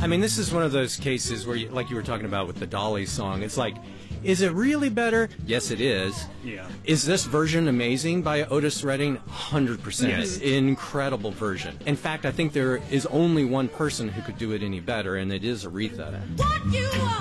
mean, this is one of those cases where, like you were talking about with the Dolly song, it's like, is it really better? Yes, it is. Yeah. Is this version amazing by Otis Redding? 100%. Yes. Incredible version. In fact, I think there is only one person who could do it any better, and it is Aretha. What you